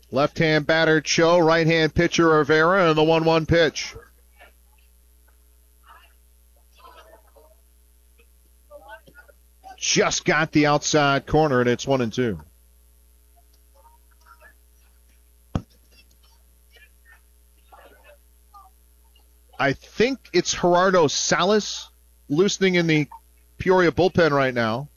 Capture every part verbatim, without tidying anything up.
Left-hand batter, Cho. Right-hand pitcher, Rivera, and the one one pitch. Just got the outside corner, and it's one and two. I think it's Gerardo Salas loosening in the Peoria bullpen right now.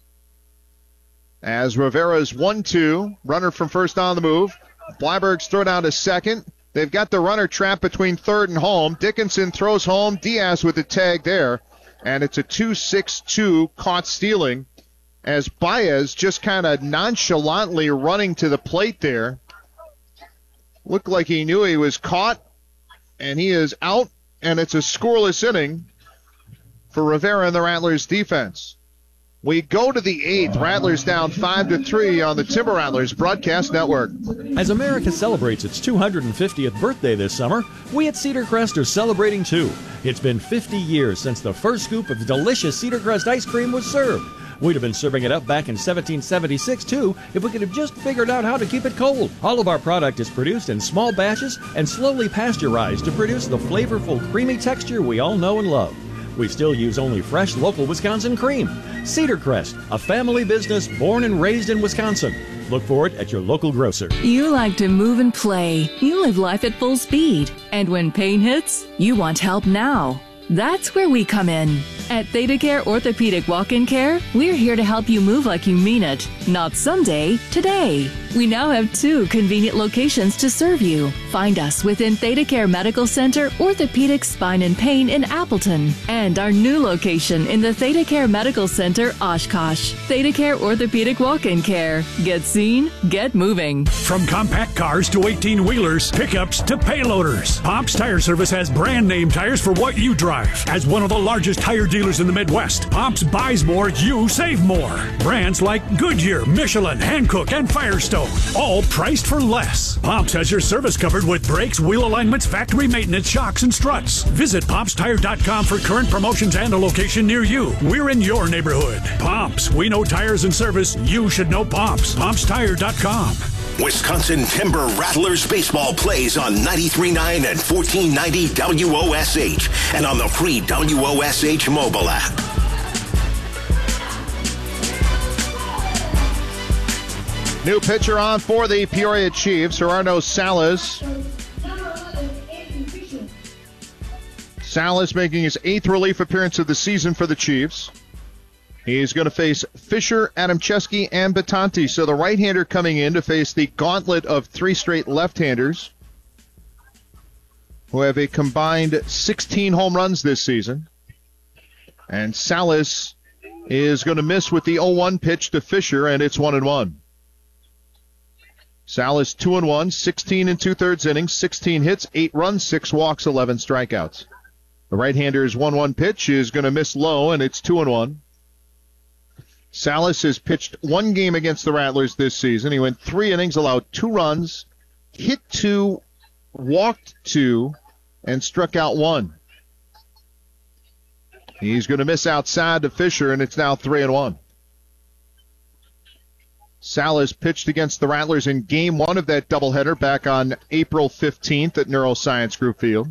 As Rivera's one two, runner from first on the move. Bleiberg's thrown out to second. They've got the runner trapped between third and home. Dickinson throws home. Diaz with the tag there. And it's a two six two caught stealing as Baez just kind of nonchalantly running to the plate there. Looked like he knew he was caught, and he is out. And it's a scoreless inning for Rivera and the Rattlers defense. We go to the eighth. Rattlers down five to three on the Timber Rattlers Broadcast Network. As America celebrates its two hundred fiftieth birthday this summer, we at Cedar Crest are celebrating too. It's been fifty years since the first scoop of delicious Cedar Crest ice cream was served. We'd have been serving it up back in seventeen seventy-six, too, if we could have just figured out how to keep it cold. All of our product is produced in small batches and slowly pasteurized to produce the flavorful, creamy texture we all know and love. We still use only fresh, local Wisconsin cream. Cedar Crest, a family business born and raised in Wisconsin. Look for it at your local grocer. You like to move and play. You live life at full speed. And when pain hits, you want help now. That's where we come in. At ThedaCare Orthopedic Walk-In Care, we're here to help you move like you mean it. Not someday, today. We now have two convenient locations to serve you. Find us within ThedaCare Medical Center, Orthopedic Spine and Pain in Appleton, and our new location in the ThedaCare Medical Center, Oshkosh. ThedaCare Orthopedic Walk-In Care. Get seen, get moving. From compact cars to eighteen-wheelers, pickups to payloaders, Pops Tire Service has brand name tires for what you drive. As one of the largest tire dealers in the Midwest, Pops buys more, you save more. Brands like Goodyear, Michelin, Hankook, and Firestone, all priced for less. Pops has your service covered with brakes, wheel alignments, factory maintenance, shocks, and struts. Visit Pops Tire dot com for current promotions and a location near you. We're in your neighborhood. Pops, we know tires and service. You should know Pops. Pops Tire dot com. Wisconsin Timber Rattlers baseball plays on ninety-three point nine and fourteen ninety W O S H and on the free W O S H mobile app. New pitcher on for the Peoria Chiefs, Gerardo Salas. Salas making his eighth relief appearance of the season for the Chiefs. He's going to face Fisher, Adamczewski, and Batanti. So the right-hander coming in to face the gauntlet of three straight left-handers who have a combined sixteen home runs this season. And Salas is going to miss with the oh one pitch to Fisher, and it's one and one. Salas two and one, sixteen and two-thirds innings, sixteen hits, eight runs, six walks, eleven strikeouts. The right-hander's one one pitch is going to miss low, and it's two and one. Salas has pitched one game against the Rattlers this season. He went three innings, allowed two runs, hit two, walked two, and struck out one. He's going to miss outside to Fisher, and it's now three and one. Salas pitched against the Rattlers in game one of that doubleheader back on April fifteenth at Neuroscience Group Field.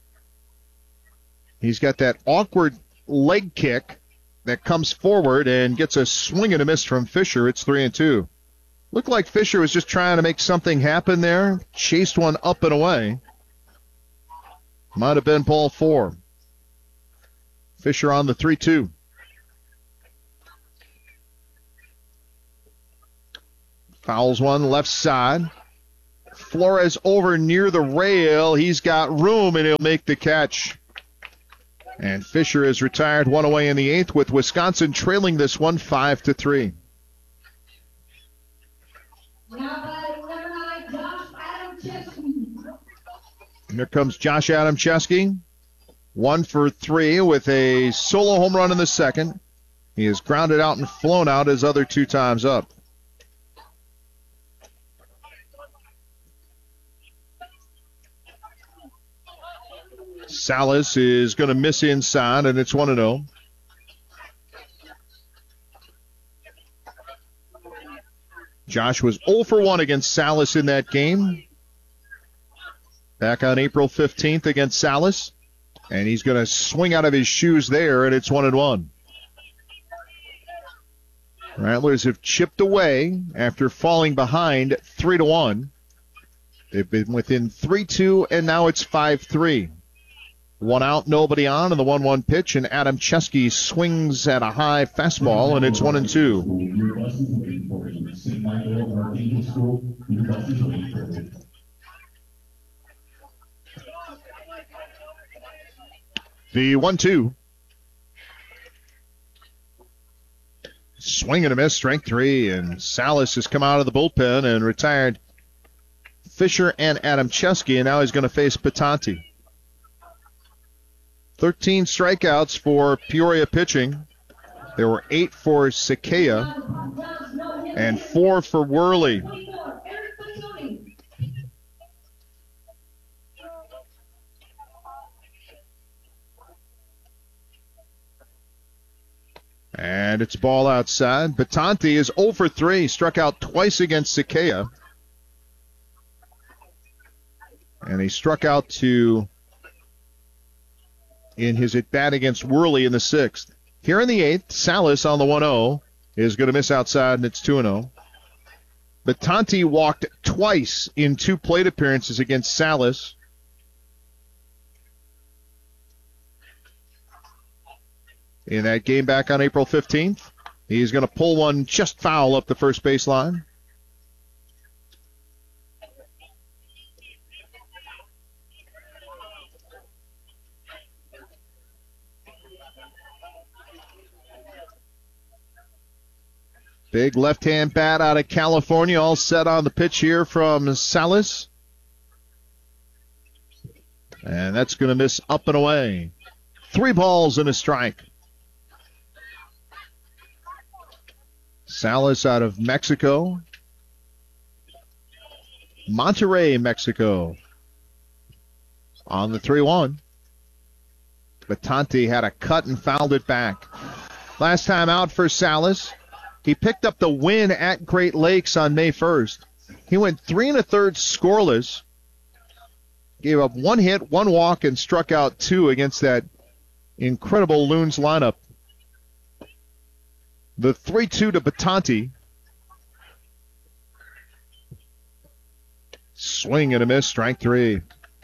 He's got that awkward leg kick that comes forward and gets a swing and a miss from Fisher. It's three and two. Looked like Fisher was just trying to make something happen there. Chased one up and away. Might have been ball four. Fisher on the three two. Fouls one left side. Flores over near the rail. He's got room, and he'll make the catch. And Fisher is retired, one away in the eighth, with Wisconsin trailing this one five to three. Here comes Josh Adamczewski, one for three with a solo home run in the second. He has grounded out and flown out his other two times up. Salas is going to miss inside, and it's one and oh. Josh was oh for one against Salas in that game. back on April fifteenth against Salas. And he's going to swing out of his shoes there, and it's one and one. Rattlers have chipped away after falling behind three to one. They've been within three two, and now it's five three. One out, nobody on, and the one one pitch, and Adam Chesky swings at a high fastball, and it's one and two. The one two. Swing and a miss, strike three, and Salas has come out of the bullpen and retired Fisher and Adam Chesky, and now he's going to face Patanti. thirteen strikeouts for Peoria pitching. There were eight for Sakea and four for Worley. And it's ball outside. Patanti is zero for three, struck out twice against Sakea. And he struck out to in his at-bat against Worley in the sixth. Here in the eighth, Salas on the one oh is going to miss outside, and it's two and oh. Patanti walked twice in two plate appearances against Salas. In that game back on April fifteenth, he's going to pull one just foul up the first baseline. Big left-hand bat out of California, all set on the pitch here from Salas. And that's going to miss up and away. Three balls and a strike. Salas out of Mexico. Monterrey, Mexico. On the three one. Patanti had a cut and fouled it back. Last time out for Salas. He picked up the win at Great Lakes on May first. He went three and a third scoreless. Gave up one hit, one walk, and struck out two against that incredible Loons lineup. The three two to Patanti. Swing and a miss, strike three.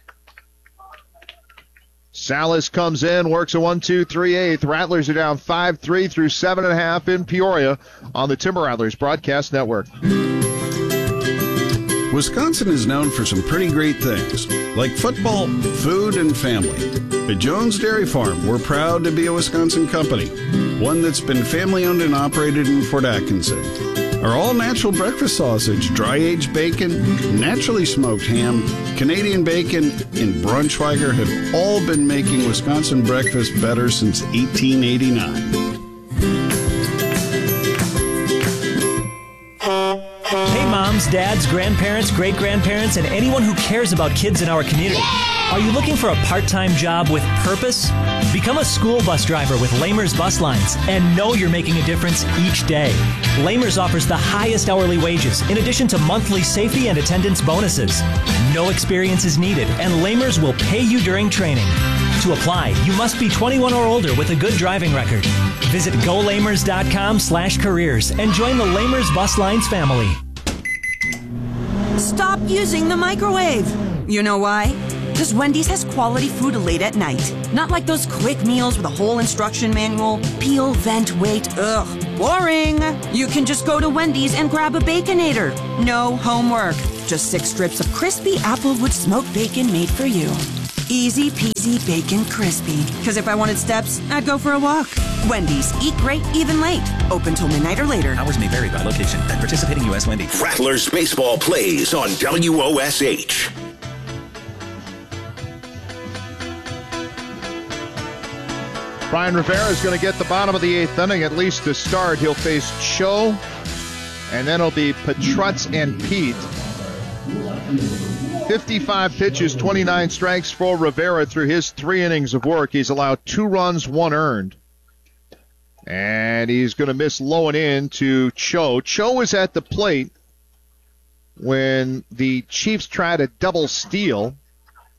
Salas comes in, works a one two three eighth. Rattlers are down five three through seven and a half in Peoria on the Timber Rattlers Broadcast Network. Wisconsin is known for some pretty great things, like football, food, and family. At Jones Dairy Farm, we're proud to be a Wisconsin company, one that's been family-owned and operated in Fort Atkinson. Our all-natural breakfast sausage, dry-aged bacon, naturally smoked ham, Canadian bacon, and Braunschweiger have all been making Wisconsin breakfast better since eighteen eighty-nine. Hey moms, dads, grandparents, great-grandparents, and anyone who cares about kids in our community. Are you looking for a part-time job with purpose? Become a school bus driver with Lamers Bus Lines and know you're making a difference each day. Lamers offers the highest hourly wages in addition to monthly safety and attendance bonuses. No experience is needed, and Lamers will pay you during training. To apply, you must be twenty-one or older with a good driving record. Visit go lamers dot com slash careers and join the Lamers Bus Lines family. Stop using the microwave. You know why? Because Wendy's has quality food late at night. Not like those quick meals with a whole instruction manual. Peel, vent, wait. Ugh, boring. You can just go to Wendy's and grab a Baconator. No homework. Just six strips of crispy Applewood smoked bacon made for you. Easy peasy bacon crispy. Because if I wanted steps, I'd go for a walk. Wendy's. Eat great, even late. Open till midnight or later. Hours may vary by location at participating U S Wendy's. Rattlers baseball plays on W O S H. Brian Rivera is going to get the bottom of the eighth inning, at least to start. He'll face Cho, and then it'll be Patrutz and Pete. fifty-five pitches, twenty-nine strikes for Rivera through his three innings of work. He's allowed two runs, one earned. And he's going to miss low and in to Cho. Cho was at the plate when the Chiefs tried a double steal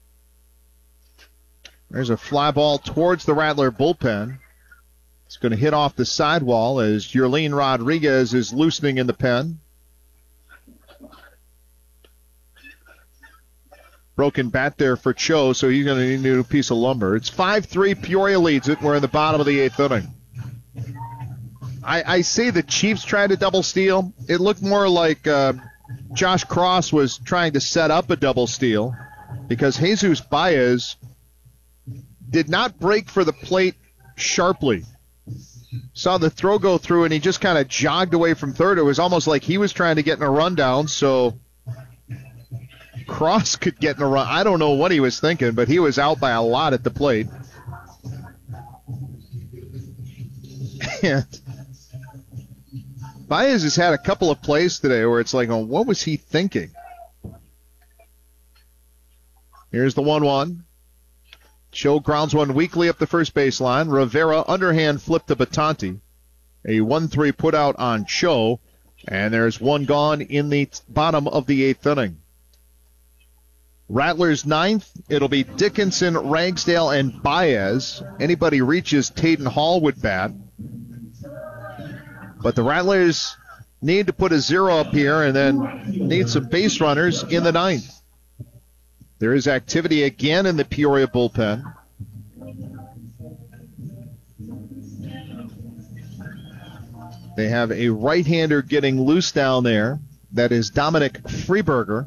There's a fly ball towards the Rattler bullpen. It's going to hit off the sidewall as Yerlin Rodriguez is loosening in the pen. Broken bat there for Cho, so he's going to need a new piece of lumber. It's five three. Peoria leads it. We're in the bottom of the eighth inning. I, I say the Chiefs tried to double steal. It looked more like uh, Josh Cross was trying to set up a double steal because Jesus Baez did not break for the plate sharply. Saw the throw go through, and he just kind of jogged away from third. It was almost like he was trying to get in a rundown, so Cross could get in a run. I don't know what he was thinking, but he was out by a lot at the plate. And Baez has had a couple of plays today where it's like, oh, what was he thinking? Here's the one one. Cho grounds one weakly up the first baseline. Rivera underhand flip to Batanti. A one three put out on Cho. And there's one gone in the bottom of the eighth inning. Rattlers ninth. It'll be Dickinson, Ragsdale, and Baez. Anybody reaches Taden Hall would bat. But the Rattlers need to put a zero up here and then need some base runners in the ninth. There is activity again in the Peoria bullpen. They have a right-hander getting loose down there. That is Dominic Freeberger.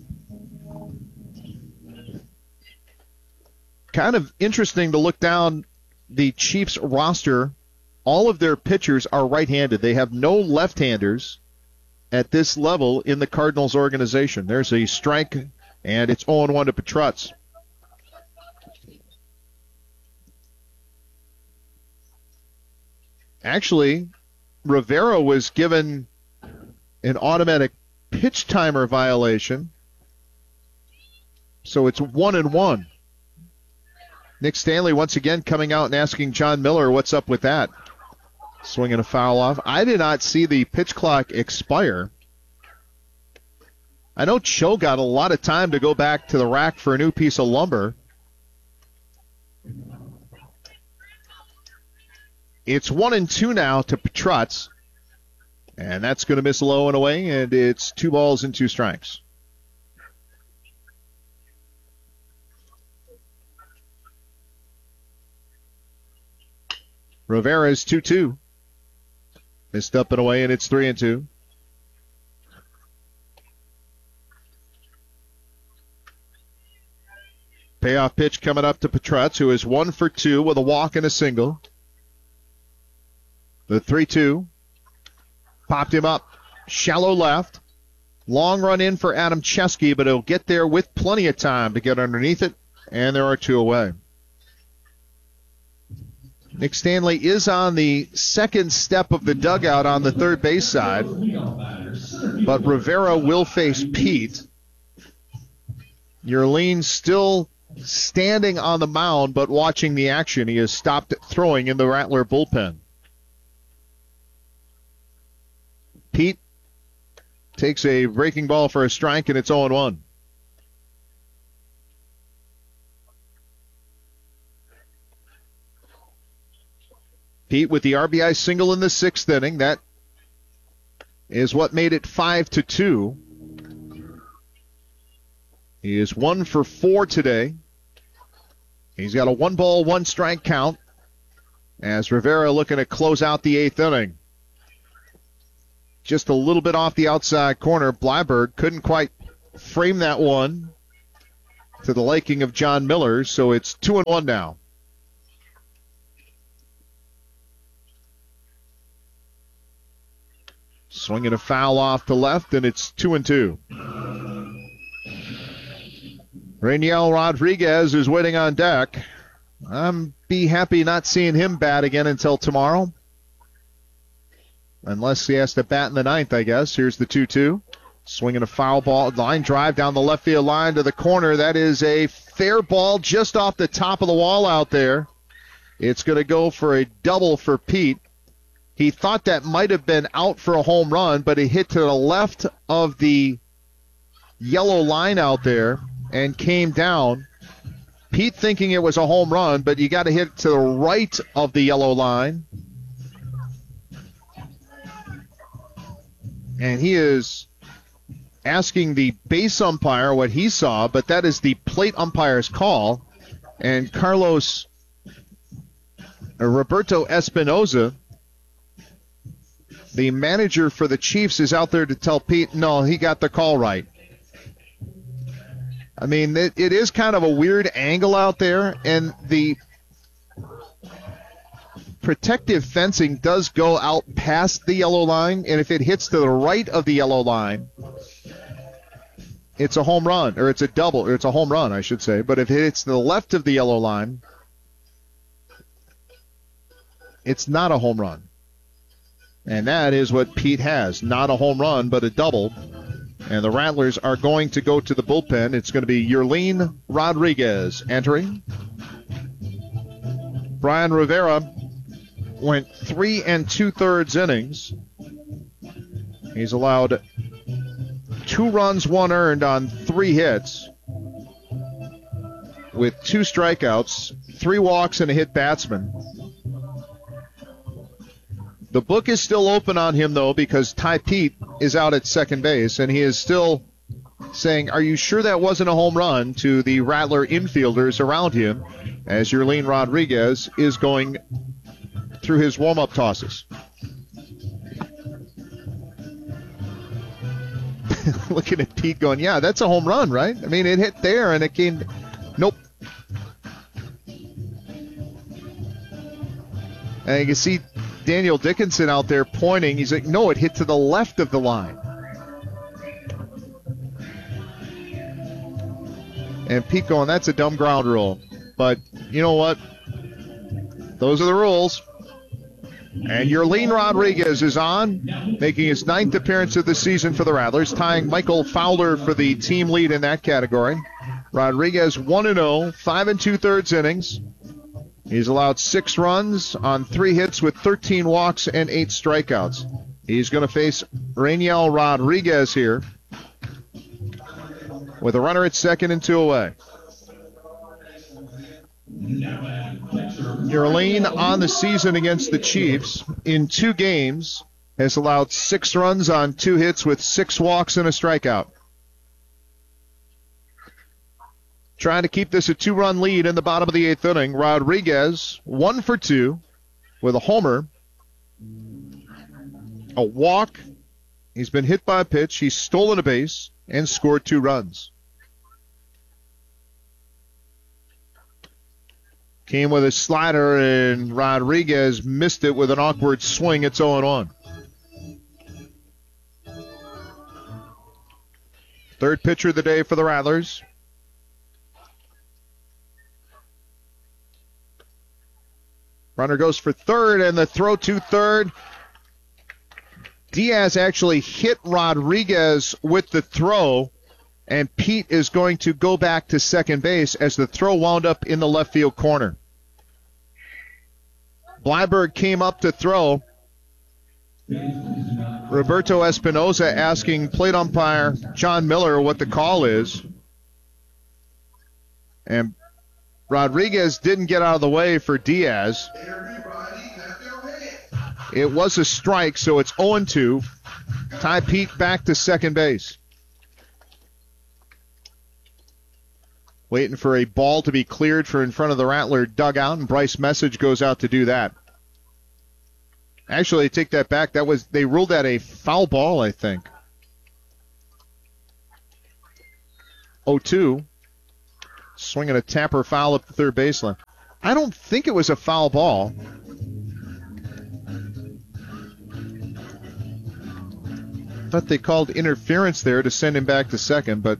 Kind of interesting to look down the Chiefs roster. All of their pitchers are right-handed. They have no left-handers at this level in the Cardinals organization. There's a strike, and it's oh one to Petrutz. Actually, Rivera was given an automatic pitch timer violation, so it's one and one. Nick Stanley once again coming out and asking John Miller what's up with that. Swinging a foul off. I did not see the pitch clock expire. I know Cho got a lot of time to go back to the rack for a new piece of lumber. It's one and two now to Petrutz. And that's going to miss low and away, and it's two balls and two strikes. Rivera's two two. Missed up and away, and it's three and two. Payoff pitch coming up to Petrutz, who is one for two with a walk and a single. The three two. Popped him up. Shallow left. Long run in for Adam Chesky, but he'll get there with plenty of time to get underneath it, and there are two away. Nick Stanley is on the second step of the dugout on the third base side, but Rivera will face Pete. Yerlin still standing on the mound, but watching the action. He has stopped throwing in the Rattler bullpen. Pete takes a breaking ball for a strike, and it's oh one. Pete with the R B I single in the sixth inning. That is what made it five to two. He is one for four today. He's got a one ball, one strike count as Rivera looking to close out the eighth inning. Just a little bit off the outside corner. Bleiberg couldn't quite frame that one to the liking of John Miller, so it's two and one now. Swinging a foul off to left, and it's two and two. Rainiel Rodriguez is waiting on deck. I'm be happy not seeing him bat again until tomorrow. Unless he has to bat in the ninth, I guess. Here's the two two. Swinging a foul ball. Line drive down the left field line to the corner. That is a fair ball just off the top of the wall out there. It's going to go for a double for Pete. He thought that might have been out for a home run, but he hit to the left of the yellow line out there and came down Pete thinking it was a home run, but you got to hit to the right of the yellow line. And he is asking the base umpire what he saw, but that is the plate umpire's call. And Carlos uh, Roberto Espinoza, the manager for the Chiefs, is out there to tell Pete, no, he got the call right. I mean, it, it is kind of a weird angle out there, and the protective fencing does go out past the yellow line, and if it hits to the right of the yellow line, it's a home run, or it's a double, or it's a home run, I should say. But if it hits to the left of the yellow line, it's not a home run. And that is what Pete has. Not a home run, but a double. And the Rattlers are going to go to the bullpen. It's going to be Yerlin Rodriguez entering. Brian Rivera went three and two-thirds innings. He's allowed two runs, one earned on three hits with two strikeouts, three walks, and a hit batsman. The book is still open on him, though, because Ty Pete is out at second base, and he is still saying, are you sure that wasn't a home run, to the Rattler infielders around him, as Yerlin Rodriguez is going through his warm-up tosses. Looking at Pete going, yeah, that's a home run, right? I mean, it hit there, and it came, nope. And you can see Daniel Dickinson out there pointing. He's like, no, it hit to the left of the line. And Pete going, that's a dumb ground rule. But you know what? Those are the rules. And Yerlin Rodriguez is on, making his ninth appearance of the season for the Rattlers, tying Michael Fowler for the team lead in that category. Rodriguez one and oh, five and two-thirds innings. He's allowed six runs on three hits with thirteen walks and eight strikeouts. He's going to face Rainiel Rodriguez here with a runner at second and two away. Yerlin on the season against the Chiefs in two games has allowed six runs on two hits with six walks and a strikeout. Trying to keep this a two-run lead in the bottom of the eighth inning. Rodriguez, one for two with a homer, a walk. He's been hit by a pitch. He's stolen a base and scored two runs. Came with a slider, and Rodriguez missed it with an awkward swing. It's oh and one. Third pitcher of the day for the Rattlers. Runner goes for third, and the throw to third. Diaz actually hit Rodriguez with the throw, and Pete is going to go back to second base as the throw wound up in the left field corner. Bleiberg came up to throw. Roberto Espinoza asking plate umpire John Miller what the call is. And Rodriguez didn't get out of the way for Diaz. It was a strike, so it's oh and two. Ty Pete back to second base. Waiting for a ball to be cleared for in front of the Rattler dugout, and Bryce Message goes out to do that. Actually, take that back. That was they ruled that a foul ball, I think. oh two. Swinging a tapper foul up the third baseline. I don't think it was a foul ball. Thought they called interference there to send him back to second, but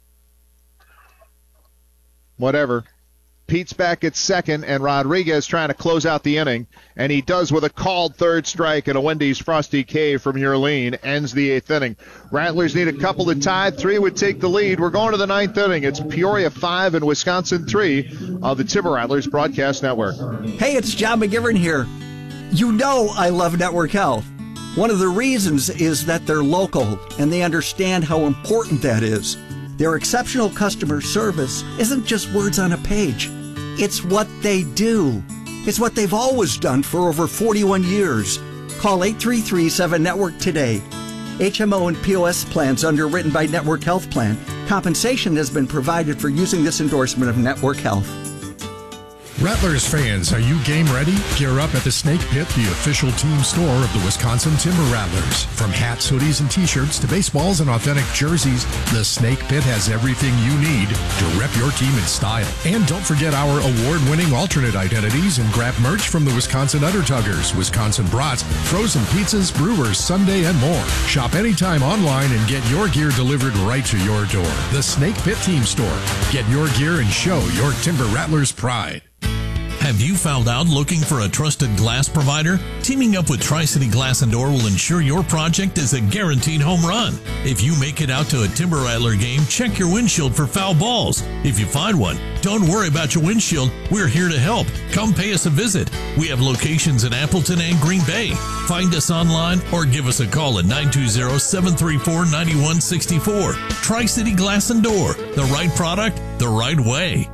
whatever. Pete's back at second, and Rodriguez trying to close out the inning, and he does with a called third strike, and a Wendy's Frosty K from Yerlin ends the eighth inning. Rattlers need a couple to tie. Three would take the lead. We're going to the ninth inning. It's Peoria five and Wisconsin three of the Tiber Rattlers Broadcast Network. Hey, it's John McGivern here. You know I love Network Health. One of the reasons is that they're local, and they understand how important that is. Their exceptional customer service isn't just words on a page. It's what they do. It's what they've always done for over forty-one years. Call eight three three, seven network today. H M O and P O S plans underwritten by Network Health Plan. Compensation has been provided for using this endorsement of Network Health. Rattlers fans, are you game ready? Gear up at the Snake Pit, the official team store of the Wisconsin Timber Rattlers. From hats, hoodies, and t-shirts to baseballs and authentic jerseys, the Snake Pit has everything you need to rep your team in style. And don't forget our award-winning alternate identities and grab merch from the Wisconsin Undertuggers, Wisconsin Brats, frozen pizzas, brewers, Sunday, and more. Shop anytime online and get your gear delivered right to your door. The Snake Pit Team Store. Get your gear and show your Timber Rattlers pride. Have you found out looking for a trusted glass provider? Teaming up with Tri-City Glass and Door will ensure your project is a guaranteed home run. If you make it out to a Timber Rattler game, check your windshield for foul balls. If you find one, don't worry about your windshield. We're here to help. Come pay us a visit. We have locations in Appleton and Green Bay. Find us online or give us a call at nine two zero, seven three four, nine one six four. Tri-City Glass and Door. The right product, the right way.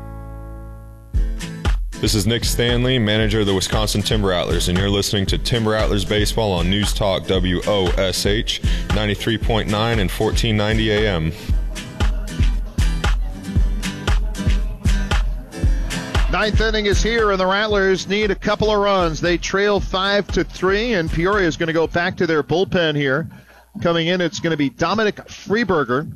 This is Nick Stanley, manager of the Wisconsin Timber Rattlers, and you're listening to Timber Rattlers Baseball on News Talk W O S H, ninety-three point nine and fourteen ninety A M. Ninth inning is here, and the Rattlers need a couple of runs. They trail five to three, and Peoria is going to go back to their bullpen here. Coming in, it's going to be Dominic Freeberger.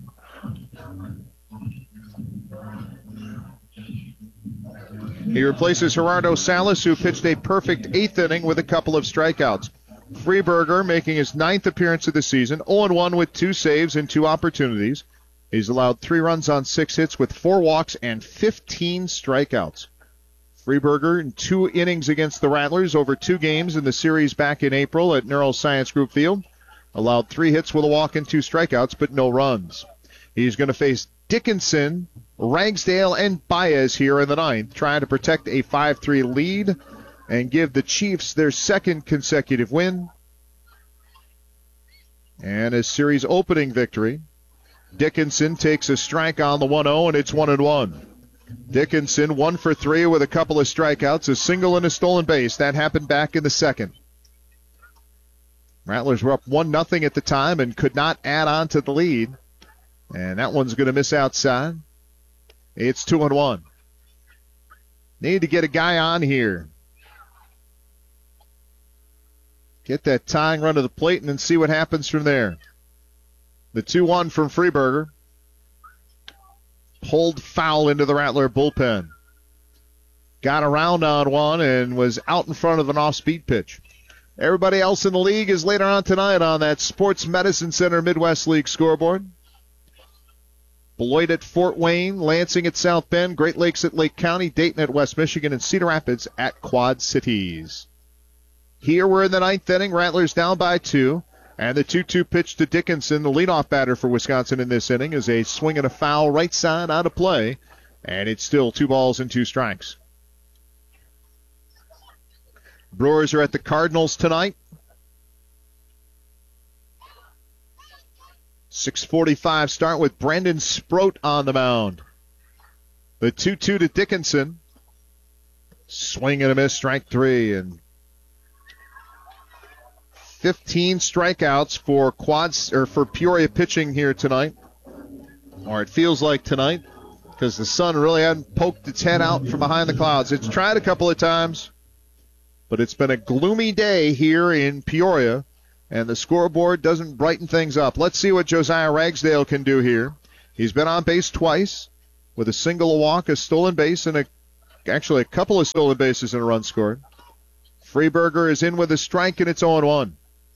He replaces Gerardo Salas, who pitched a perfect eighth inning with a couple of strikeouts. Freeberger making his ninth appearance of the season, oh and one with two saves and two opportunities. He's allowed three runs on six hits with four walks and fifteen strikeouts. Freeberger in two innings against the Rattlers over two games in the series back in April at Neuroscience Group Field. Allowed three hits with a walk and two strikeouts, but no runs. He's going to face Dickinson, Ragsdale, and Baez here in the ninth, trying to protect a five three lead and give the Chiefs their second consecutive win and a series opening victory. Dickinson takes a strike on the one oh, and it's one and one. Dickinson one for three with a couple of strikeouts, a single and a stolen base. That happened back in the second. Rattlers were up one nothing at the time and could not add on to the lead. And that one's going to miss outside. It's two and one. Need to get a guy on here. Get that tying run to the plate and then see what happens from there. The two one from Freeberger. Pulled foul into the Rattler bullpen. Got around on one and was out in front of an off-speed pitch. Everybody else in the league is later on tonight on that Sports Medicine Center Midwest League scoreboard. Beloit at Fort Wayne, Lansing at South Bend, Great Lakes at Lake County, Dayton at West Michigan, and Cedar Rapids at Quad Cities. Here we're in the ninth inning. Rattlers down by two. And the two two pitch to Dickinson, the leadoff batter for Wisconsin in this inning, is a swing and a foul right side out of play. And it's still two balls and two strikes. Brewers are at the Cardinals tonight. six forty-five start with Brandon Sproat on the mound. The two two to Dickinson. Swing and a miss, strike three. And fifteen strikeouts for quads or for Peoria pitching here tonight. Or it feels like tonight, because the sun really hadn't poked its head out from behind the clouds. It's tried a couple of times, but it's been a gloomy day here in Peoria. And the scoreboard doesn't brighten things up. Let's see what Josiah Ragsdale can do here. He's been on base twice with a single, a walk, a stolen base, and a, actually a couple of stolen bases and a run scored. Freeberger is in with a strike, and it's oh and one.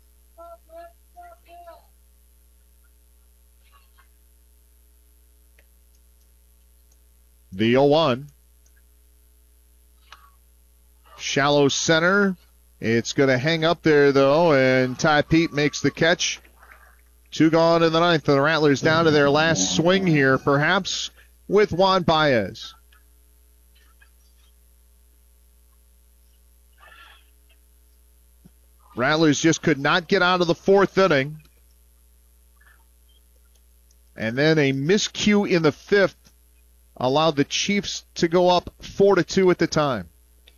The oh one. Shallow center. It's going to hang up there, though, and Ty Pete makes the catch. Two gone in the ninth. The Rattlers down to their last swing here, perhaps with Juan Baez. Rattlers just could not get out of the fourth inning. And then a miscue in the fifth allowed the Chiefs to go up four to two at the time.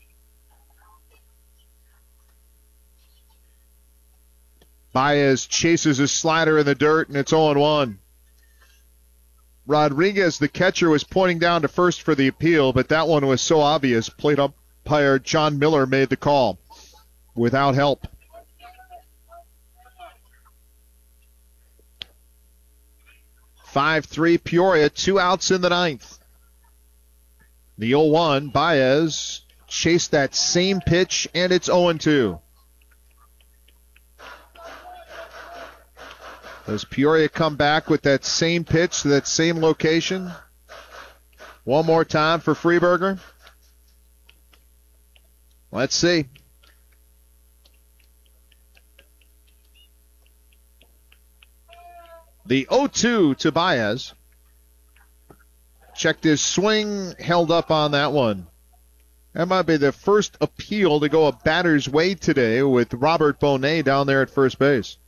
Baez chases his slider in the dirt, and it's oh one. Rodriguez, the catcher, was pointing down to first for the appeal, but that one was so obvious. Plate umpire John Miller made the call without help. five three Peoria, two outs in the ninth. The oh one, Baez chased that same pitch, and it's oh two. Does Peoria come back with that same pitch to that same location? One more time for Freeberger. Let's see. The oh two to Baez. Checked his swing, held up on that one. That might be the first appeal to go a batter's way today with Robert Bonet down there at first base.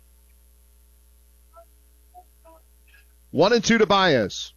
One and two to Baez.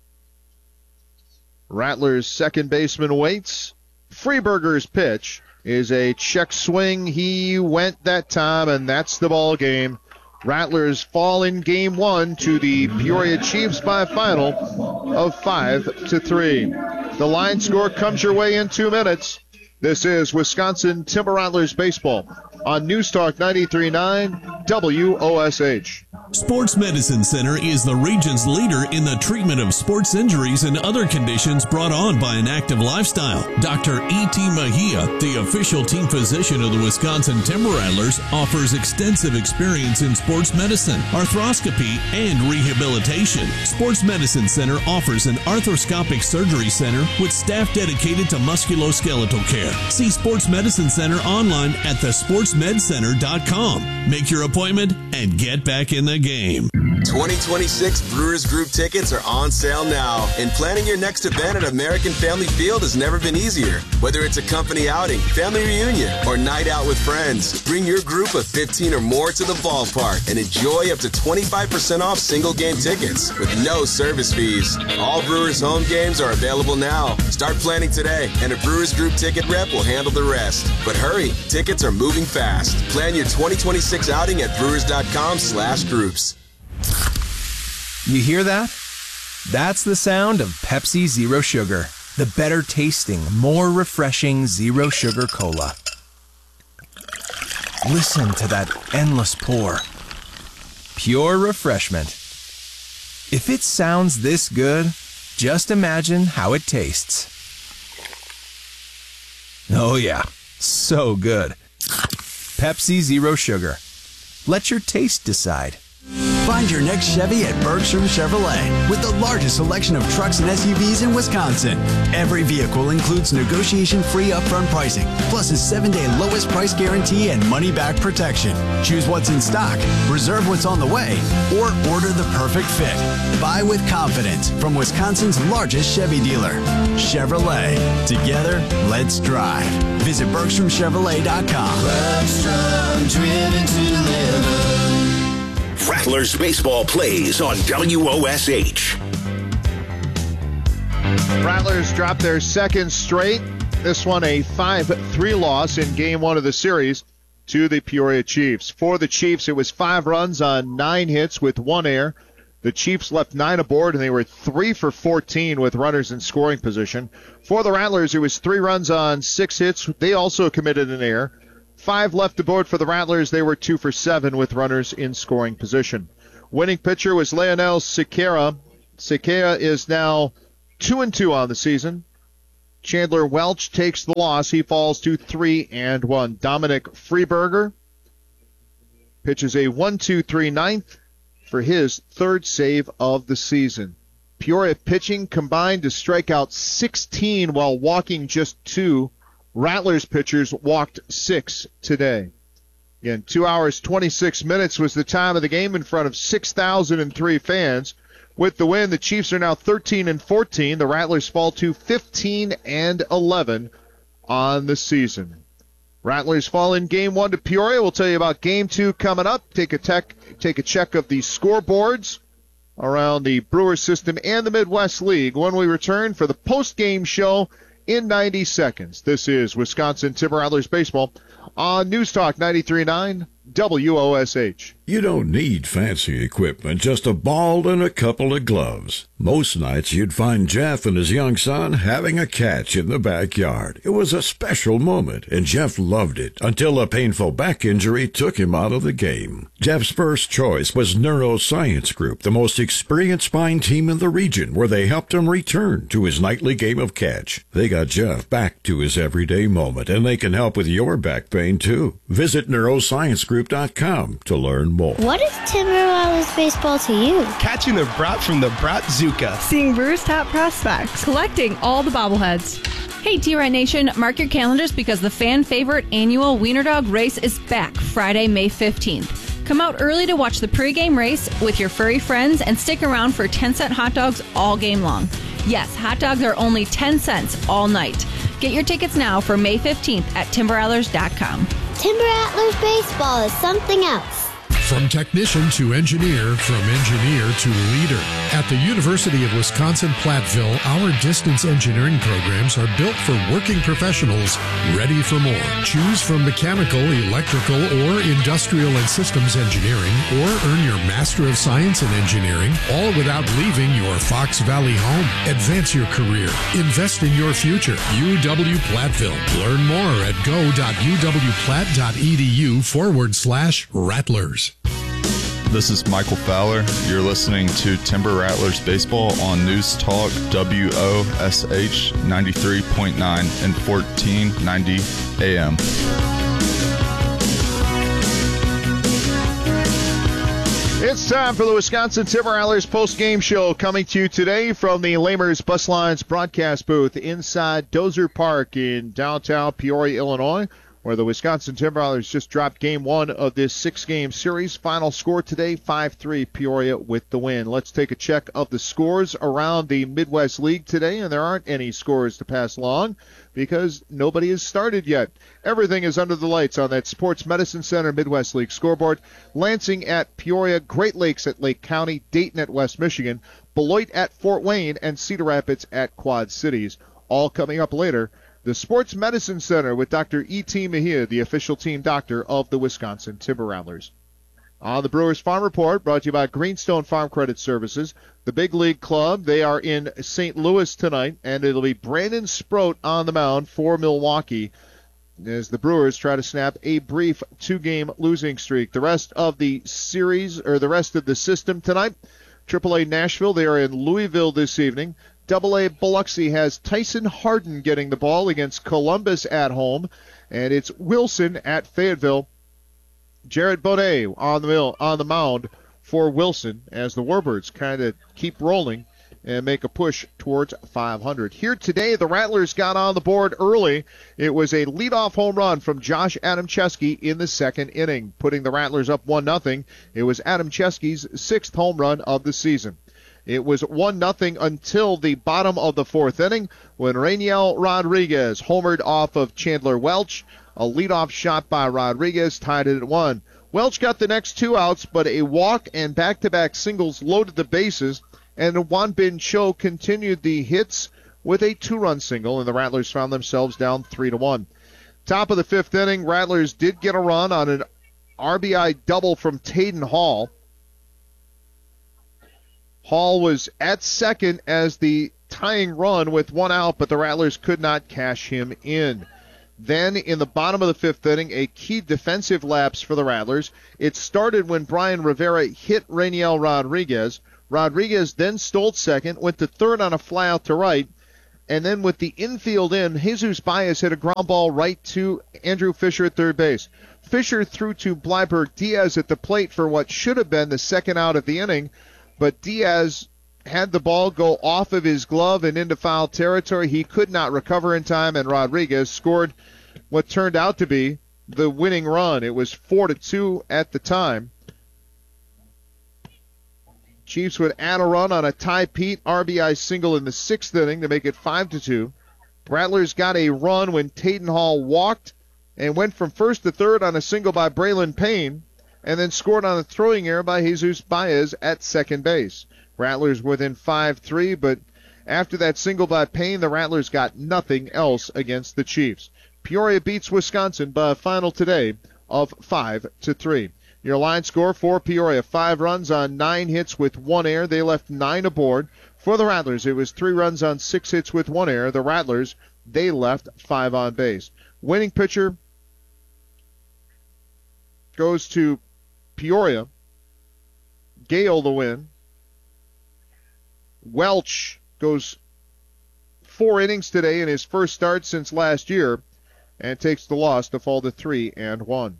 Rattlers second baseman waits. Freeberger's pitch is a check swing. He went that time, and that's the ball game. Rattlers fall in game one to the Peoria Chiefs by a final of five to three. The line score comes your way in two minutes. This is Wisconsin Timber Rattlers baseball on News Talk ninety-three point nine W O S H. Sports Medicine Center is the region's leader in the treatment of sports injuries and other conditions brought on by an active lifestyle. Doctor E T. Mejia, the official team physician of the Wisconsin Timber Rattlers, offers extensive experience in sports medicine, arthroscopy, and rehabilitation. Sports Medicine Center offers an arthroscopic surgery center with staff dedicated to musculoskeletal care. See Sports Medicine Center online at the sports med center dot com. Make your appointment and get back in the game. twenty twenty-six Brewers Group tickets are on sale now, and planning your next event at American Family Field has never been easier. Whether it's a company outing, family reunion, or night out with friends, bring your group of fifteen or more to the ballpark and enjoy up to twenty-five percent off single game tickets with no service fees. All Brewers home games are available now. Start planning today, and a Brewers Group ticket rep will handle the rest. But hurry, tickets are moving fast. Plan your twenty twenty-six outing at brewers dot com slash groups. You hear that? That's the sound of Pepsi Zero Sugar, the better tasting, more refreshing Zero Sugar Cola. Listen to that endless pour. Pure refreshment. If it sounds this good, just imagine how it tastes. Oh yeah, so good. Pepsi Zero Sugar. Let your taste decide. Find your next Chevy at Bergstrom Chevrolet with the largest selection of trucks and S U Vs in Wisconsin. Every vehicle includes negotiation-free upfront pricing, plus a seven-day lowest price guarantee and money-back protection. Choose what's in stock, reserve what's on the way, or order the perfect fit. Buy with confidence from Wisconsin's largest Chevy dealer. Chevrolet. Together, let's drive. Visit Bergstrom Chevrolet dot com. Bergstrom, driven to live. Rattlers baseball plays on W O S H. Rattlers dropped their second straight. This one a five three loss in game one of the series to the Peoria Chiefs. For the Chiefs, it was five runs on nine hits with one error. The Chiefs left nine aboard, and they were three for fourteen with runners in scoring position. For the Rattlers, it was three runs on six hits. They also committed an error. Five left aboard for the Rattlers. They were two for seven with runners in scoring position. Winning pitcher was Leonel Sequeira. Sequeira is now two and two on the season. Chandler Welch takes the loss. He falls to three and one. Dominic Freeberger pitches a one two three ninth for his third save of the season. Peoria pitching combined to strike out sixteen while walking just two. Rattlers pitchers walked six today. Again, two hours, twenty-six minutes was the time of the game in front of six thousand three fans. With the win, the Chiefs are now thirteen and fourteen. The Rattlers fall to fifteen and eleven on the season. Rattlers fall in game one to Peoria. We'll tell you about game two coming up. Take a tech, take a check of the scoreboards around the Brewers system and the Midwest League when we return for the post-game show in ninety seconds. This is Wisconsin Timber Rattlers Baseball on News Talk ninety-three point nine W O S H. You don't need fancy equipment, just a ball and a couple of gloves. Most nights you'd find Jeff and his young son having a catch in the backyard. It was a special moment, and Jeff loved it until a painful back injury took him out of the game. Jeff's first choice was Neuroscience Group, the most experienced spine team in the region, where they helped him return to his nightly game of catch. They got Jeff back to his everyday moment, and they can help with your back pain, too. Visit neuroscience group dot com to learn more. What is Timber Rattlers baseball to you? Catching the brat from the Bratzuka. Seeing Brewers top prospects. Collecting all the bobbleheads. Hey, T-Rat Nation, mark your calendars because the fan favorite annual Wiener Dog race is back Friday, May fifteenth. Come out early to watch the pregame race with your furry friends and stick around for ten cent hot dogs all game long. Yes, hot dogs are only ten cents all night. Get your tickets now for May fifteenth at timber rattlers dot com. Timber Rattlers baseball is something else. From technician to engineer, from engineer to leader. At the University of Wisconsin-Platteville, our distance engineering programs are built for working professionals ready for more. Choose from mechanical, electrical, or industrial and systems engineering, or earn your Master of Science in Engineering, all without leaving your Fox Valley home. Advance your career. Invest in your future. U W-Platteville. Learn more at go.uwplatt.edu forward slash rattlers. This is Michael Fowler. You're listening to Timber Rattlers Baseball on News Talk W O S H ninety-three point nine and fourteen ninety A M. It's time for the Wisconsin Timber Rattlers post-game show, coming to you today from the Lamers Bus Lines broadcast booth inside Dozer Park in downtown Peoria, Illinois, where the Wisconsin Timber Rattlers just dropped game one of this six-game series. Final score today, five three, Peoria with the win. Let's take a check of the scores around the Midwest League today, and there aren't any scores to pass along because nobody has started yet. Everything is under the lights on that Sports Medicine Center Midwest League scoreboard. Lansing at Peoria, Great Lakes at Lake County, Dayton at West Michigan, Beloit at Fort Wayne, and Cedar Rapids at Quad Cities. All coming up later. The Sports Medicine Center with Doctor E T. Mejia, the official team doctor of the Wisconsin Timber Rattlers. On the Brewers Farm Report, brought to you by Greenstone Farm Credit Services. The Big League Club, they are in Saint Louis tonight, and it'll be Brandon Sproat on the mound for Milwaukee as the Brewers try to snap a brief two-game losing streak. The rest of the series, or the rest of the system tonight, triple A Nashville, they are in Louisville this evening. double A Biloxi has Tyson Harden getting the ball against Columbus at home, and it's Wilson at Fayetteville. Jared Bonet on the mill, on the mound for Wilson as the Warbirds kind of keep rolling and make a push towards five hundred. Here today, the Rattlers got on the board early. It was a leadoff home run from Josh Adamczewski in the second inning, putting the Rattlers up one nothing. It was Adamczewski's sixth home run of the season. It was one nothing until the bottom of the fourth inning when Rainiel Rodriguez homered off of Chandler Welch. A leadoff shot by Rodriguez tied it at one. Welch got the next two outs, but a walk and back-to-back singles loaded the bases, and Juan Bin Cho continued the hits with a two-run single, and the Rattlers found themselves down three to one. Top of the fifth inning, Rattlers did get a run on an R B I double from Taden Hall. Hall was at second as the tying run with one out, but the Rattlers could not cash him in. Then, in the bottom of the fifth inning, a key defensive lapse for the Rattlers. It started when Brian Rivera hit Rainiel Rodriguez. Rodriguez then stole second, went to third on a flyout to right, and then with the infield in, Jesus Baez hit a ground ball right to Andrew Fisher at third base. Fisher threw to Bleiberg Diaz at the plate for what should have been the second out of the inning, but Diaz had the ball go off of his glove and into foul territory. He could not recover in time, and Rodriguez scored what turned out to be the winning run. It was four to two at the time. Chiefs would add a run on a Ty Pete R B I single in the sixth inning to make it five to two. Rattlers got a run when Taden Hall walked and went from first to third on a single by Braylon Payne, and then scored on a throwing error by Jesus Baez at second base. Rattlers within five three, but after that single by Payne, the Rattlers got nothing else against the Chiefs. Peoria beats Wisconsin by a final today of five to three. Your line score for Peoria, five runs on nine hits with one error. They left nine aboard. For the Rattlers, it was three runs on six hits with one error. The Rattlers, they left five on base. Winning pitcher goes to Peoria. Gale the win. Welch goes four innings today in his first start since last year and takes the loss to fall to three and one.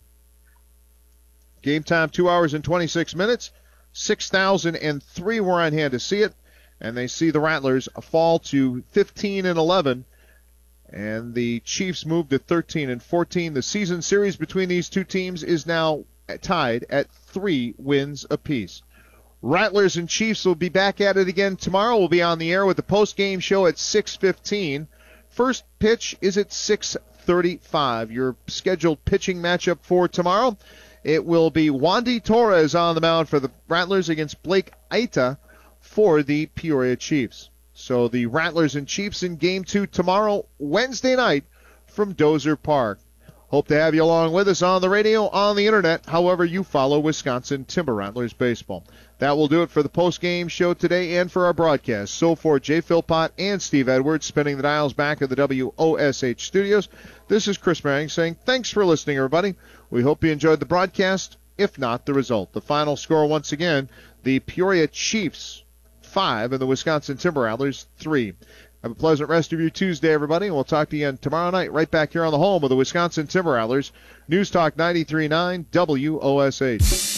Game time, two hours and twenty-six minutes. six thousand three were on hand to see it, and they see the Rattlers fall to fifteen and eleven, and the Chiefs move to thirteen and fourteen. The season series between these two teams is now tied at three wins apiece. Rattlers and Chiefs will be back at it again tomorrow. We'll be on the air with the post-game show at six fifteen. First pitch is at six thirty-five. Your scheduled pitching matchup for tomorrow, it will be Wandy Torres on the mound for the Rattlers against Blake Aita for the Peoria Chiefs. So the Rattlers and Chiefs in Game two tomorrow, Wednesday night from Dozer Park. Hope to have you along with us on the radio, on the internet, however you follow Wisconsin Timber Rattlers baseball. That will do it for the post-game show today and for our broadcast. So for Jay Philpott and Steve Edwards spinning the dials back at the W O S H studios, this is Chris Manning saying thanks for listening, everybody. We hope you enjoyed the broadcast, if not the result. The final score once again, the Peoria Chiefs five and the Wisconsin Timber Rattlers three. Have a pleasant rest of your Tuesday, everybody, and we'll talk to you again tomorrow night right back here on the home of the Wisconsin Timber Rattlers, News Talk ninety-three point nine W O S H.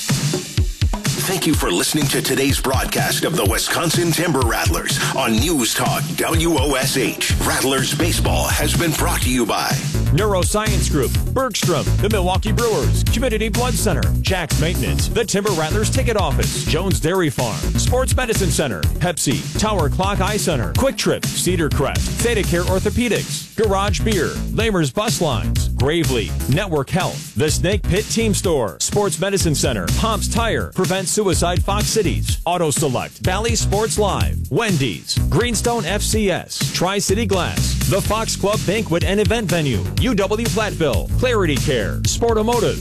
Thank you for listening to today's broadcast of the Wisconsin Timber Rattlers on News Talk W O S H. Rattlers baseball has been brought to you by Neuroscience Group, Bergstrom, the Milwaukee Brewers, Community Blood Center, Jack's Maintenance, the Timber Rattlers Ticket Office, Jones Dairy Farm, Sports Medicine Center, Pepsi, Tower Clock Eye Center, Quick Trip, Cedar Crest, Theta Care Orthopedics, Garage Beer, Lamers Bus Lines, Gravely, Network Health, the Snake Pit Team Store, Sports Medicine Center, Pomps Tire, Prevent Suicide Fox Cities, Auto Select, Valley Sports Live, Wendy's, Greenstone F C S, Tri-City Glass, the Fox Club Banquet and Event Venue, U W Platteville, Clarity Care, Sportomotive.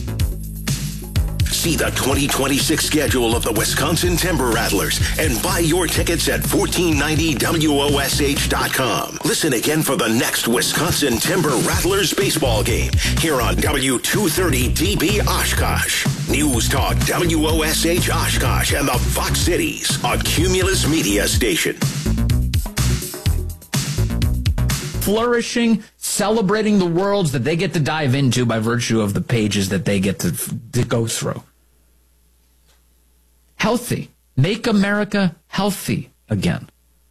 See the twenty twenty-six schedule of the Wisconsin Timber Rattlers and buy your tickets at fourteen ninety W O S H dot com. Listen again for the next Wisconsin Timber Rattlers baseball game here on W two thirty D B Oshkosh. News Talk W O S H Oshkosh and the Fox Cities, a Cumulus media station. Flourishing, celebrating the worlds that they get to dive into by virtue of the pages that they get to, to go through. Healthy. Make America healthy again.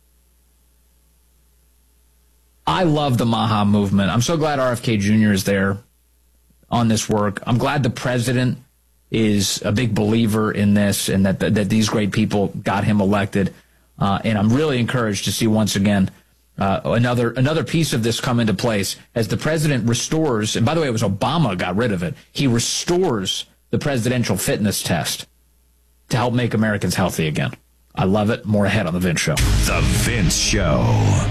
I love the Maha movement. I'm so glad R F K Junior is there on this work. I'm glad the president is a big believer in this and that, that, that these great people got him elected. Uh, and I'm really encouraged to see once again Uh, another another piece of this come into place as the president restores, and by the way, it was Obama got rid of it. He restores the presidential fitness test to help make Americans healthy again. I love it. More ahead on The Vince Show. The Vince Show.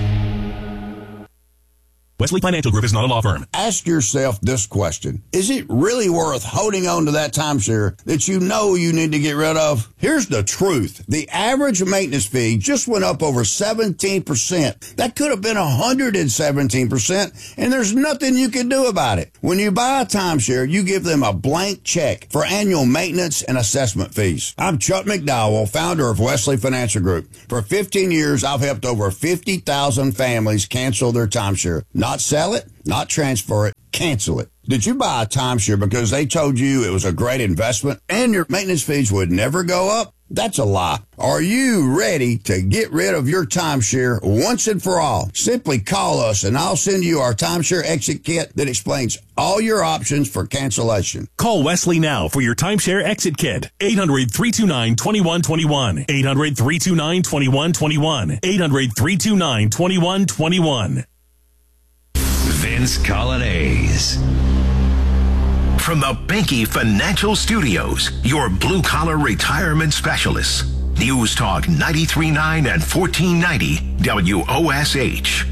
Wesley Financial Group is not a law firm. Ask yourself this question. Is it really worth holding on to that timeshare that you know you need to get rid of? Here's the truth. The average maintenance fee just went up over seventeen percent. That could have been one hundred seventeen percent, and there's nothing you can do about it. When you buy a timeshare, you give them a blank check for annual maintenance and assessment fees. I'm Chuck McDowell, founder of Wesley Financial Group. For fifteen years, I've helped over fifty thousand families cancel their timeshare. Not sell it, not transfer it, cancel it. Did you buy a timeshare because they told you it was a great investment and your maintenance fees would never go up? That's a lie. Are you ready to get rid of your timeshare once and for all? Simply call us and I'll send you our timeshare exit kit that explains all your options for cancellation. Call Wesley now for your timeshare exit kit. eight hundred, three two nine, two one two one. eight hundred, three two nine, two one two one. eight hundred, three two nine, two one two one. Vince Colonnese. From the Banky Financial Studios, your blue-collar retirement specialists. News Talk ninety-three point nine and fourteen ninety W O S H.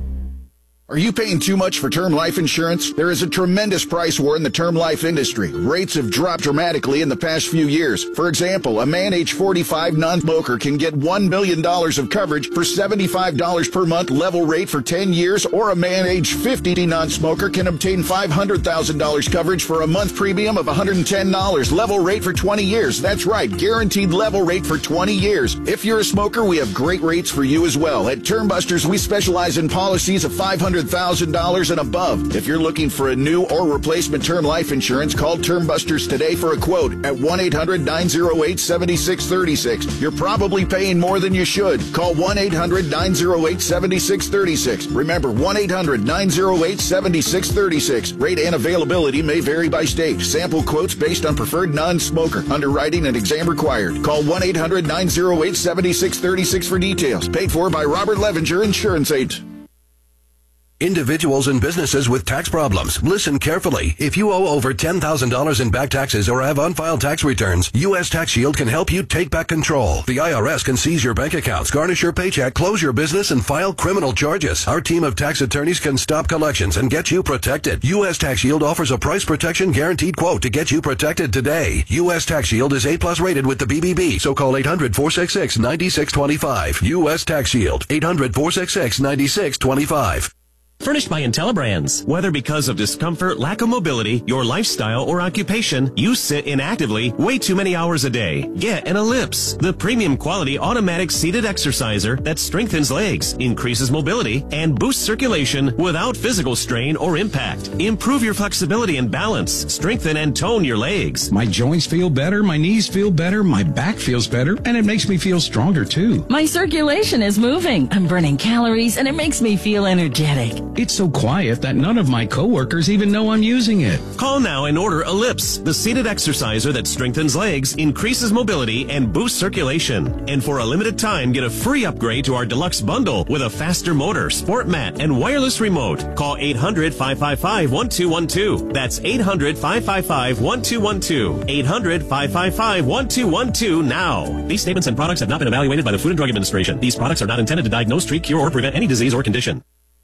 Are you paying too much for term life insurance? There is a tremendous price war in the term life industry. Rates have dropped dramatically in the past few years. For example, a man age forty-five non-smoker can get one million dollars of coverage for seventy-five dollars per month level rate for ten years, or a man age fifty non-smoker can obtain five hundred thousand dollars coverage for a month premium of one hundred ten dollars level rate for twenty years. That's right, guaranteed level rate for twenty years. If you're a smoker, we have great rates for you as well. At Term Busters, we specialize in policies of five hundred thousand dollars and above. If you're looking for a new or replacement term life insurance, call Term Busters today for a quote at one eight hundred nine oh eight seven six three six. You're probably paying more than you should. Call one eight hundred nine oh eight seven six three six. Remember, one eight hundred nine oh eight seven six three six. Rate and availability may vary by state. Sample quotes based on preferred non-smoker. Underwriting and exam required. Call one eight hundred nine oh eight seven six three six for details. Paid for by Robert Levenger Insurance Agent. Individuals and businesses with tax problems, listen carefully. If you owe over ten thousand dollars in back taxes or have unfiled tax returns, U S Tax Shield can help you take back control. The I R S can seize your bank accounts, garnish your paycheck, close your business, and file criminal charges. Our team of tax attorneys can stop collections and get you protected. U S Tax Shield offers a price protection guaranteed quote to get you protected today. U S Tax Shield is A plus rated with the B B B, so call eight hundred four six six nine six two five. U S Tax Shield, eight hundred four six six nine six two five. Furnished by IntelliBrands. Whether because of discomfort, lack of mobility, your lifestyle, or occupation, you sit inactively way too many hours a day. Get an Ellipse, the premium quality automatic seated exerciser that strengthens legs, increases mobility, and boosts circulation without physical strain or impact. Improve your flexibility and balance. Strengthen and tone your legs. My joints feel better, my knees feel better, my back feels better, and it makes me feel stronger too. My circulation is moving. I'm burning calories, and it makes me feel energetic. It's so quiet that none of my coworkers even know I'm using it. Call now and order Ellipse, the seated exerciser that strengthens legs, increases mobility, and boosts circulation. And for a limited time, get a free upgrade to our deluxe bundle with a faster motor, sport mat, and wireless remote. Call eight hundred five five five one two one two. That's eight hundred five five five one two one two. eight hundred five five five one two one two now. These statements and products have not been evaluated by the Food and Drug Administration. These products are not intended to diagnose, treat, cure, or prevent any disease or condition.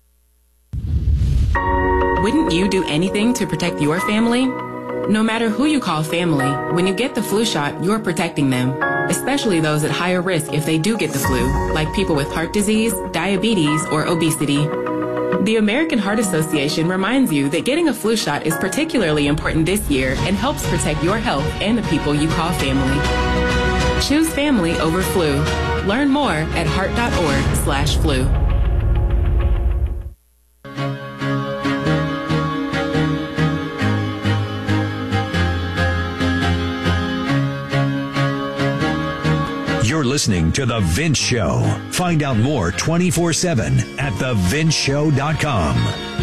Wouldn't you do anything to protect your family? No matter who you call family, when you get the flu shot, you're protecting them, especially those at higher risk if they do get the flu, like people with heart disease, diabetes, or obesity. The American Heart Association reminds you that getting a flu shot is particularly important this year and helps protect your health and the people you call family. Choose family over flu. Learn more at heart.org slash flu. You're listening to The Vince Show. Find out more twenty-four seven at the vince show dot com.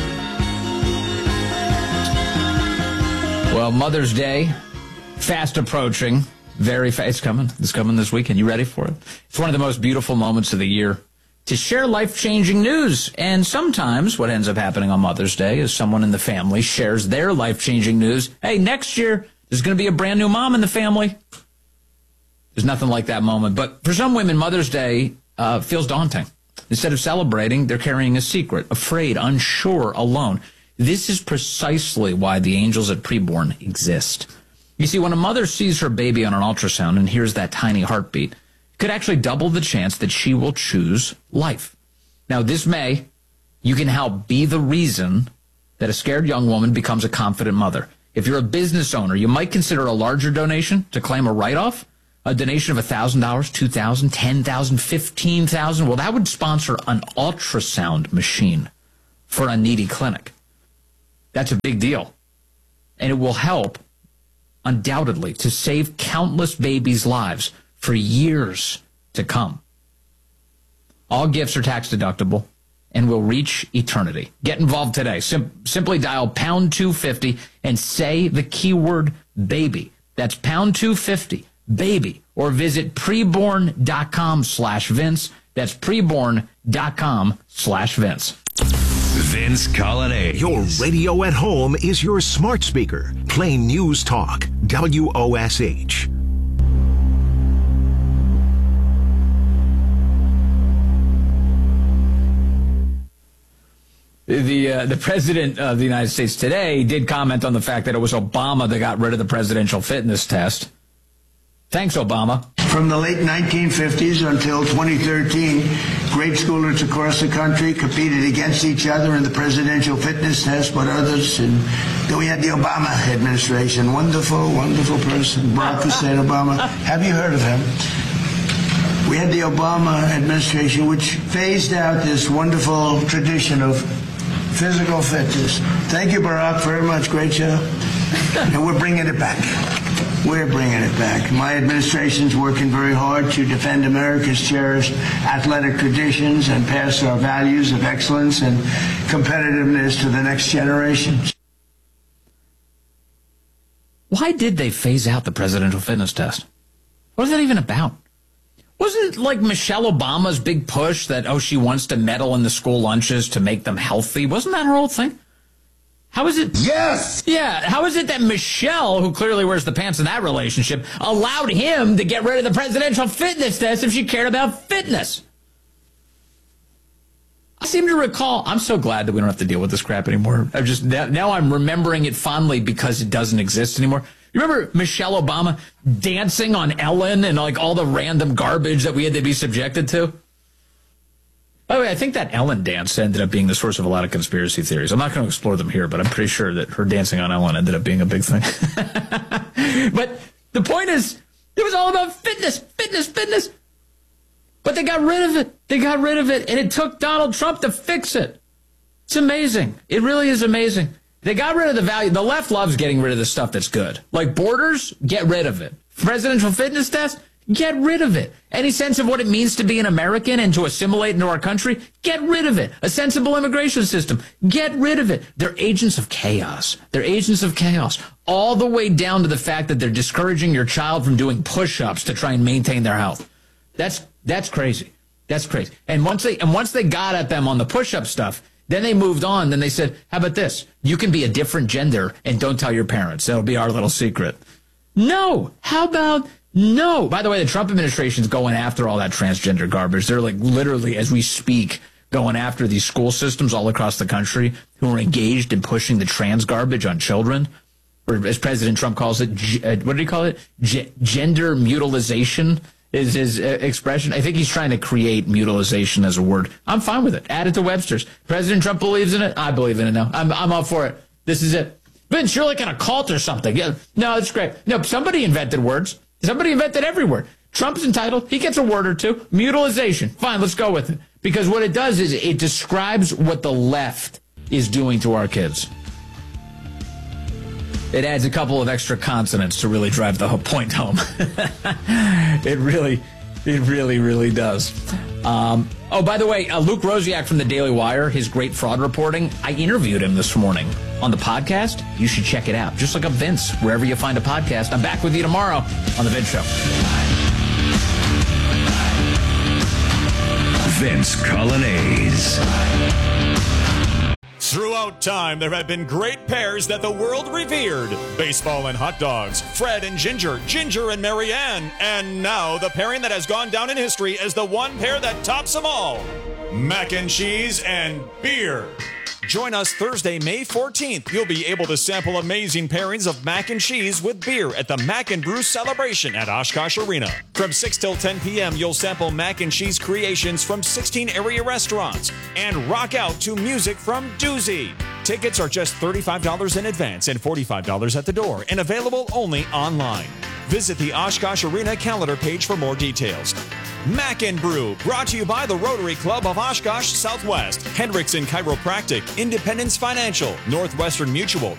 Well, Mother's Day, fast approaching. Very fast. It's coming. It's coming this weekend. You ready for it? It's one of the most beautiful moments of the year to share life-changing news. And sometimes what ends up happening on Mother's Day is someone in the family shares their life-changing news. Hey, next year, there's going to be a brand new mom in the family. There's nothing like that moment. But for some women, Mother's Day uh, feels daunting. Instead of celebrating, they're carrying a secret, afraid, unsure, alone. This is precisely why the angels at preborn exist. You see, when a mother sees her baby on an ultrasound and hears that tiny heartbeat, it could actually double the chance that she will choose life. Now, this May, you can help be the reason that a scared young woman becomes a confident mother. If you're a business owner, you might consider a larger donation to claim a write-off. A donation of one thousand dollars, two thousand dollars, ten thousand dollars, fifteen thousand dollars. Well, that would sponsor an ultrasound machine for a needy clinic. That's a big deal. And it will help, undoubtedly, to save countless babies' lives for years to come. All gifts are tax deductible and will reach eternity. Get involved today. Sim- simply dial pound two fifty and say the keyword baby. That's pound two fifty. Baby, or visit preborn.com slash Vince. That's preborn.com slash Vince. Vince Colonnade. Your radio at home is your smart speaker. Play News Talk, W O S H. The uh, the president of the United States today did comment on the fact that it was Obama that got rid of the presidential fitness test. Thanks, Obama. From the late nineteen fifties until twenty thirteen, grade schoolers across the country competed against each other in the presidential fitness test, but others. And then we had the Obama administration. Wonderful, wonderful person, Barack Hussein Obama. Have you heard of him? We had the Obama administration, which phased out this wonderful tradition of physical fitness. Thank you, Barack, very much. Great job. And we're bringing it back. We're bringing it back. My administration's working very hard to defend America's cherished athletic traditions and pass our values of excellence and competitiveness to the next generation. Why did they phase out the presidential fitness test? What is that even about? Wasn't it like Michelle Obama's big push that, oh, she wants to meddle in the school lunches to make them healthy? Wasn't that her whole thing? How is it? Yes! Yeah, how is it that Michelle, who clearly wears the pants in that relationship, allowed him to get rid of the presidential fitness test if she cared about fitness? I seem to recall, I'm so glad that we don't have to deal with this crap anymore. I'm just, now I'm remembering it fondly because it doesn't exist anymore. You remember Michelle Obama dancing on Ellen and like all the random garbage that we had to be subjected to? By the way, I think that Ellen dance ended up being the source of a lot of conspiracy theories. I'm not going to explore them here, but I'm pretty sure that her dancing on Ellen ended up being a big thing. But the point is, it was all about fitness, fitness, fitness. But they got rid of it. They got rid of it, and it took Donald Trump to fix it. It's amazing. It really is amazing. They got rid of the value. The left loves getting rid of the stuff that's good. Like borders, get rid of it. Presidential fitness test, get rid of it. Any sense of what it means to be an American and to assimilate into our country, get rid of it. A sensible immigration system, get rid of it. They're agents of chaos. They're agents of chaos. All the way down to the fact that they're discouraging your child from doing push-ups to try and maintain their health. That's that's crazy. That's crazy. And once they and once they got at them on the push-up stuff, then they moved on. Then they said, how about this? You can be a different gender and don't tell your parents. That'll be our little secret. No. How about no? By the way, the Trump administration's going after all that transgender garbage. They're like literally, as we speak, going after these school systems all across the country who are engaged in pushing the trans garbage on children. Or as President Trump calls it, g- uh, what did he call it? G- gender mutilization is his uh, expression. I think he's trying to create mutilization as a word. I'm fine with it. Add it to Webster's. President Trump believes in it. I believe in it now. I'm, I'm all for it. This is it. Vince, you're like in a cult or something. Yeah. No, that's great. No, somebody invented words. Somebody invented every word. Trump's entitled. He gets a word or two. Mutilization. Fine, let's go with it. Because what it does is it describes what the left is doing to our kids. It adds a couple of extra consonants to really drive the whole point home. It really, it really, really does. Um, oh, by the way, uh, Luke Rosiak from the Daily Wire, his great fraud reporting, I interviewed him this morning on the podcast. You should check it out. Just look up Vince, wherever you find a podcast. I'm back with you tomorrow on The Vince Show. Vince Colonnese. Throughout time, there have been great pairs that the world revered. Baseball and hot dogs, Fred and Ginger, Ginger and Marianne, and now the pairing that has gone down in history as the one pair that tops them all. Mac and cheese and beer. Join us Thursday, May fourteenth. You'll be able to sample amazing pairings of mac and cheese with beer at the Mac and Brew Celebration at Oshkosh Arena. From six till ten p.m., you'll sample mac and cheese creations from sixteen area restaurants and rock out to music from Doozy. Tickets are just thirty-five dollars in advance and forty-five dollars at the door and available only online. Visit the Oshkosh Arena calendar page for more details. Mac and Brew, brought to you by the Rotary Club of Oshkosh Southwest, Hendrickson Chiropractic, Independence Financial, Northwestern Mutual,